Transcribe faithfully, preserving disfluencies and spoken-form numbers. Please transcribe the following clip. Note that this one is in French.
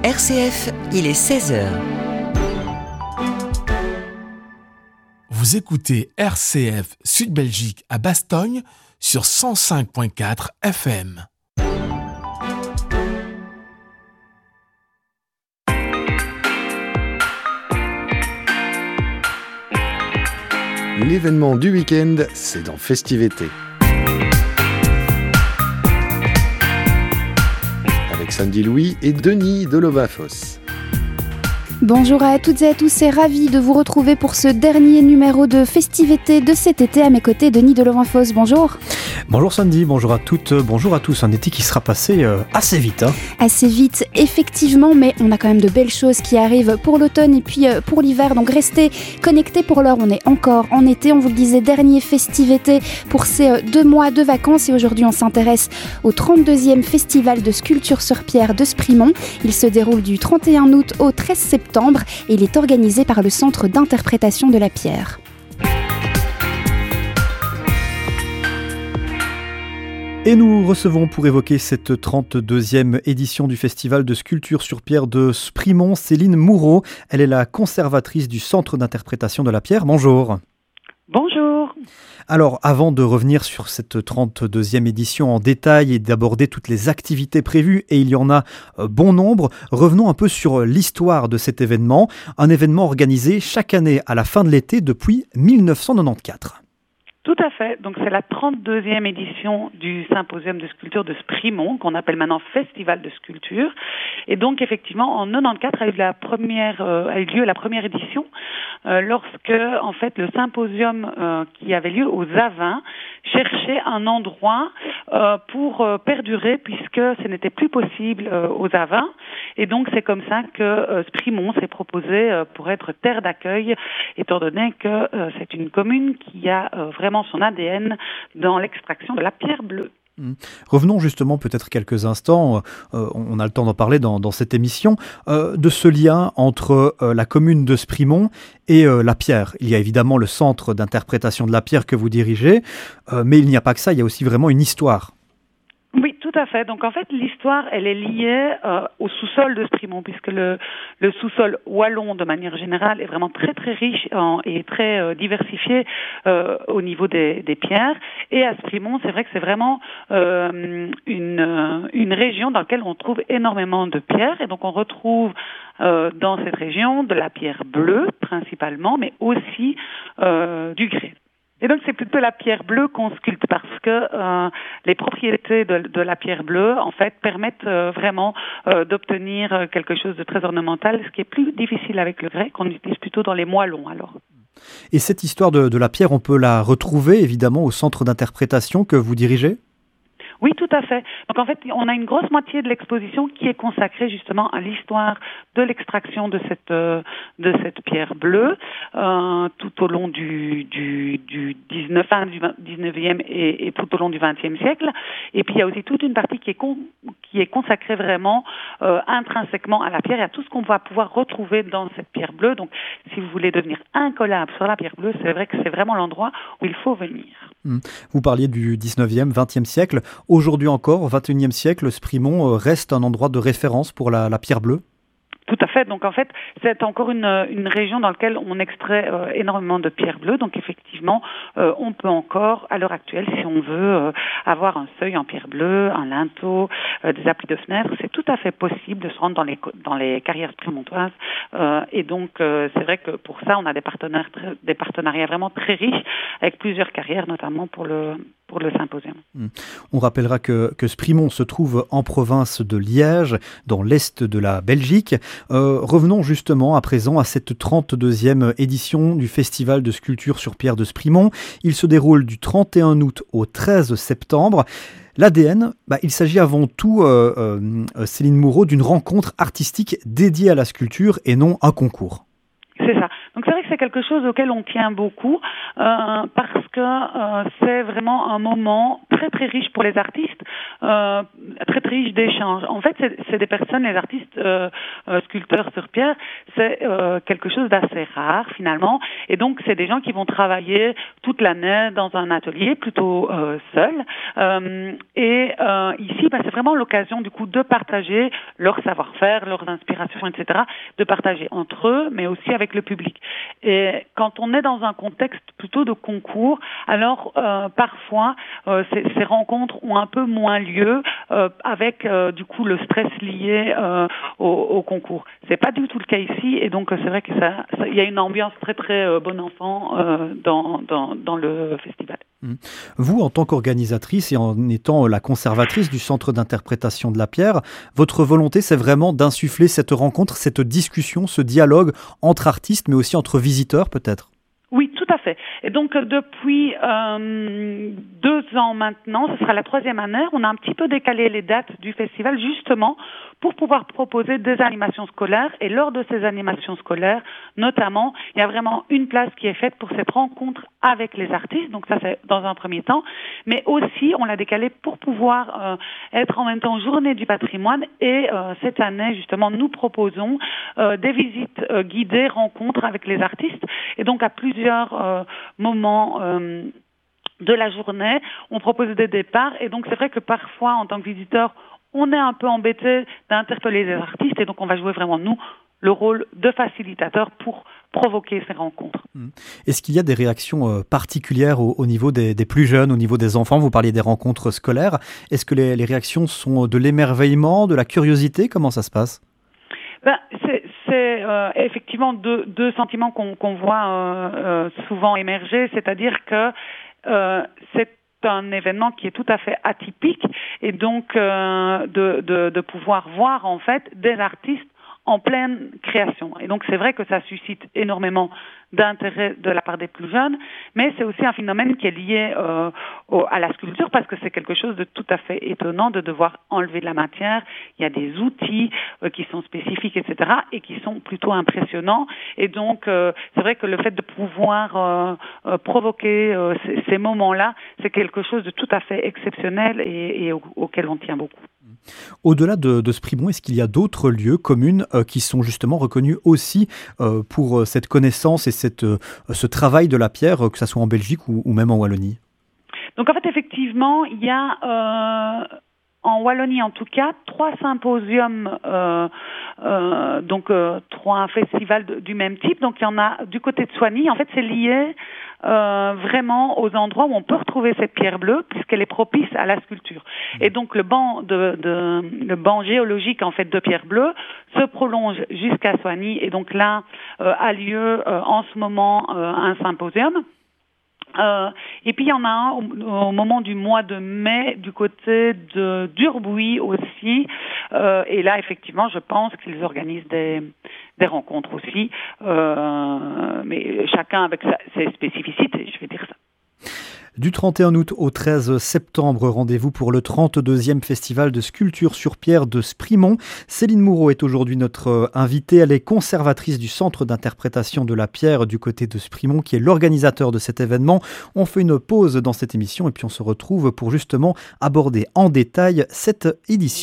R C F, il est seize heures. Vous écoutez R C F Sud Belgique à Bastogne sur cent cinq virgule quatre F M. L'événement du week-end, c'est dans Festivité. Avec Sandy Louis et Denis Delovafos. Bonjour à toutes et à tous, c'est ravi de vous retrouver pour ce dernier numéro de Festivité de cet été. À mes côtés, Denis Delovafos, bonjour. Bonjour Sandy, bonjour à toutes, bonjour à tous. Un été qui sera passé euh, assez vite. Hein. Assez vite, effectivement, mais on a quand même de belles choses qui arrivent pour l'automne et puis euh, pour l'hiver. Donc restez connectés. Pour l'heure, on est encore en été. On vous le disait, dernier Festivité pour ces euh, deux mois de vacances. Et aujourd'hui, on s'intéresse au trente-deuxième Festival de sculpture sur pierre de Sprimont. Il se déroule du trente et un août au treize septembre et il est organisé par le Centre d'interprétation de la pierre. Et nous recevons pour évoquer cette trente-deuxième édition du Festival de sculpture sur pierre de Sprimont Céline Moureau. Elle est la conservatrice du Centre d'interprétation de la pierre. Bonjour. Bonjour. Alors, avant de revenir sur cette trente-deuxième édition en détail et d'aborder toutes les activités prévues, et il y en a euh, bon nombre, revenons un peu sur l'histoire de cet événement. Un événement organisé chaque année à la fin de l'été depuis mille neuf cent quatre-vingt-quatorze. Tout à fait. Donc c'est la trente-deuxième édition du symposium de sculpture de Sprimont, qu'on appelle maintenant Festival de sculpture. Et donc effectivement, en quatre-vingt-quatorze a eu la première euh, a eu lieu la première édition, euh, lorsque en fait le symposium euh, qui avait lieu aux Avins cherchait un endroit euh, pour euh, perdurer, puisque ce n'était plus possible euh, aux Avins. Et donc c'est comme ça que euh, Sprimont s'est proposé euh, pour être terre d'accueil, étant donné que euh, c'est une commune qui a euh, vraiment son A D N dans l'extraction de la pierre bleue. Mmh. Revenons justement peut-être quelques instants, euh, on a le temps d'en parler dans, dans cette émission, euh, de ce lien entre euh, la commune de Sprimont et euh, la pierre. Il y a évidemment le centre d'interprétation de la pierre que vous dirigez, euh, mais il n'y a pas que ça, il y a aussi vraiment une histoire. Oui, tout à fait. Donc en fait, l'histoire, elle est liée euh, au sous-sol de Sprimont, puisque le, le sous-sol wallon, de manière générale, est vraiment très très riche en, et très euh, diversifié euh, au niveau des, des pierres. Et à Sprimont, c'est vrai que c'est vraiment euh, une, une région dans laquelle on trouve énormément de pierres. Et donc on retrouve euh, dans cette région de la pierre bleue principalement, mais aussi euh, du grès. Et donc c'est plutôt la pierre bleue qu'on sculpte, parce que euh, les propriétés de, de la pierre bleue en fait permettent euh, vraiment euh, d'obtenir quelque chose de très ornemental, ce qui est plus difficile avec le grès, qu'on utilise plutôt dans les moellons alors. Et cette histoire de, de la pierre, on peut la retrouver évidemment au centre d'interprétation que vous dirigez ? Oui, tout à fait. Donc en fait, on a une grosse moitié de l'exposition qui est consacrée justement à l'histoire de l'extraction de cette euh, de cette pierre bleue euh, tout au long du du du dix-neuf, fin du dix-neuvième et, et tout au long du vingtième siècle. Et puis il y a aussi toute une partie qui est con, qui est consacrée vraiment euh, intrinsèquement à la pierre et à tout ce qu'on va pouvoir retrouver dans cette pierre bleue. Donc si vous voulez devenir incollable sur la pierre bleue, c'est vrai que c'est vraiment l'endroit où il faut venir. Vous parliez du dix-neuvième, vingtième siècle. Aujourd'hui encore, au vingt et unième siècle, Sprimont reste un endroit de référence pour la, la pierre bleue ? Tout à fait. Donc en fait, c'est encore une, une région dans laquelle on extrait euh, énormément de pierres bleues. Donc effectivement, euh, on peut encore, à l'heure actuelle, si on veut euh, avoir un seuil en pierre bleue, un linteau, euh, des appuis de fenêtre, c'est tout à fait possible de se rendre dans les dans les carrières sprimontoises. Euh, et donc euh, c'est vrai que pour ça, on a des partenaires très, des partenariats vraiment très riches avec plusieurs carrières, notamment pour le pour le symposium. On rappellera que, que Sprimont se trouve en province de Liège, dans l'est de la Belgique. Euh, revenons justement à présent à cette trente-deuxième édition du Festival de sculpture sur pierre de Sprimont. Il se déroule du trente et un août au treize septembre. L'A D N, bah, il s'agit avant tout, euh, euh, Céline Moureau, d'une rencontre artistique dédiée à la sculpture et non un concours. C'est ça. Donc c'est vrai que c'est quelque chose auquel on tient beaucoup euh, parce que euh, c'est vraiment un moment très très riche pour les artistes, euh, très très riche d'échanges. En fait, c'est, c'est des personnes, les artistes euh, euh, sculpteurs sur pierre, c'est euh, quelque chose d'assez rare finalement. Et donc, c'est des gens qui vont travailler toute l'année dans un atelier, plutôt euh, seuls. Euh, et euh, ici, bah, c'est vraiment l'occasion du coup de partager leur savoir-faire, leurs inspirations, et cetera, de partager entre eux, mais aussi avec le public. Et quand on est dans un contexte plutôt de concours, alors euh, parfois euh, ces, ces rencontres ont un peu moins lieu euh, avec euh, du coup le stress lié euh, au, au concours. C'est pas du tout le cas ici, et donc c'est vrai que ça, ça, il y a une ambiance très très euh, bon enfant euh, dans, dans dans le festival. Vous, en tant qu'organisatrice et en étant la conservatrice du Centre d'interprétation de la pierre, votre volonté, c'est vraiment d'insuffler cette rencontre, cette discussion, ce dialogue entre artistes, mais aussi entre visiteurs, peut-être? Oui, tout à fait. Et donc, depuis euh, deux ans maintenant, ce sera la troisième année, on a un petit peu décalé les dates du festival, justement, pour pouvoir proposer des animations scolaires. Et lors de ces animations scolaires, notamment, il y a vraiment une place qui est faite pour cette rencontre avec les artistes. Donc ça, c'est dans un premier temps. Mais aussi, on l'a décalé pour pouvoir euh, être en même temps journée du patrimoine. Et euh, cette année, justement, nous proposons euh, des visites euh, guidées, rencontres avec les artistes. Et donc, à plusieurs euh, moments euh, de la journée, on propose des départs. Et donc, c'est vrai que parfois, en tant que visiteur, on est un peu embêté d'interpeller les artistes. Et donc, on va jouer vraiment, nous, le rôle de facilitateur pour provoquer ces rencontres. Est-ce qu'il y a des réactions particulières au, au niveau des, des plus jeunes, au niveau des enfants? Vous parliez des rencontres scolaires. Est-ce que les, les réactions sont de l'émerveillement, de la curiosité? Comment ça se passe? Ben, c'est, c'est euh, effectivement deux, deux sentiments qu'on, qu'on voit euh, euh, souvent émerger, c'est-à-dire que euh, c'est un événement qui est tout à fait atypique, et donc euh, de, de, de pouvoir voir en fait des artistes en pleine création. Et donc c'est vrai que ça suscite énormément d'intérêt de la part des plus jeunes, mais c'est aussi un phénomène qui est lié euh, au, à la sculpture, parce que c'est quelque chose de tout à fait étonnant de devoir enlever de la matière. Il y a des outils euh, qui sont spécifiques, et cetera, et qui sont plutôt impressionnants. Et donc euh, c'est vrai que le fait de pouvoir euh, euh, provoquer euh, ces, ces moments-là, c'est quelque chose de tout à fait exceptionnel et, et au, auquel on tient beaucoup. Au-delà de, de Sprimont, est-ce qu'il y a d'autres lieux, communes, euh, qui sont justement reconnus aussi euh, pour euh, cette connaissance et cette, euh, ce travail de la pierre, euh, que ce soit en Belgique ou, ou même en Wallonie? Donc en fait, effectivement, il y a, euh, en Wallonie en tout cas, trois symposiums, euh, euh, donc euh, trois festivals de, du même type. Donc il y en a du côté de Soigny. En fait, c'est lié Euh, vraiment aux endroits où on peut retrouver cette pierre bleue, puisqu'elle est propice à la sculpture. Et donc le banc de, de le banc géologique en fait de pierre bleue se prolonge jusqu'à Soigny, et donc là euh, a lieu euh, en ce moment euh, un symposium. Euh, et puis il y en a un au, au moment du mois de mai du côté de d'Urbuy aussi, euh, et là effectivement je pense qu'ils organisent des, des rencontres aussi, euh, mais chacun avec sa, ses spécificités, je vais dire ça. Du trente et un août au treize septembre, rendez-vous pour le trente-deuxième festival de sculpture sur pierre de Sprimont. Céline Moureau est aujourd'hui notre invitée. Elle est conservatrice du Centre d'interprétation de la pierre du côté de Sprimont, qui est l'organisateur de cet événement. On fait une pause dans cette émission et puis on se retrouve pour justement aborder en détail cette édition.